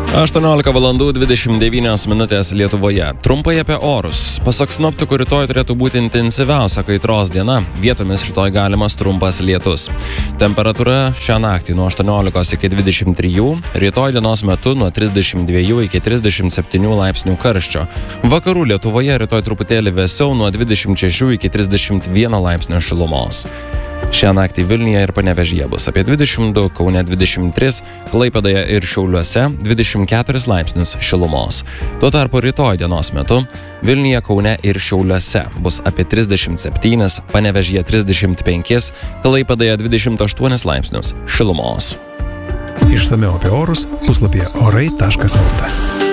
18 valandų 29 minutės Lietuvoje. Trumpai apie orus. Pasak sinoptikų, rytoj turėtų būti intensyviausia kaitros diena. Vietomis rytoj galimas trumpas lietus. Temperatūra šią naktį nuo 18 iki 23, rytoj dienos metu nuo 32 iki 37 laipsnių karščio. Vakarų Lietuvoje rytoj truputėlį vėsiau nuo 26 iki 31 laipsnių šilumos. Šią naktį Vilniuje ir Panevėžyje bus apie 22, Kaune 23, Klaipėdoje ir Šiauliuose 24 laipsnius šilumos. Tuo tarpu rytoj dienos metu Vilniuje, Kaune ir Šiauliuose bus apie 37, Panevėžyje 35, Klaipėdoje 28 laipsnius šilumos. Išsamiau apie orus puslapyje orai.lt.